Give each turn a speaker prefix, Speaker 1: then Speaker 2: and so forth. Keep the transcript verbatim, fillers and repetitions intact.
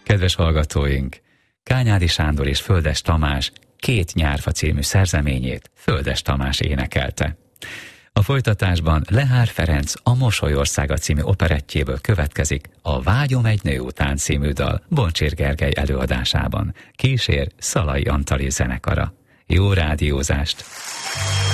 Speaker 1: Kedves hallgatóink, Kányádi Sándor és Földes Tamás Két nyárfa című szerzeményét Földes Tamás énekelte. A folytatásban Lehár Ferenc A Mosolyországa című operettjéből következik a Vágyom egy nő után című dal Boncsér Gergely előadásában. Kísér Szalai Antali zenekara. Jó rádiózást!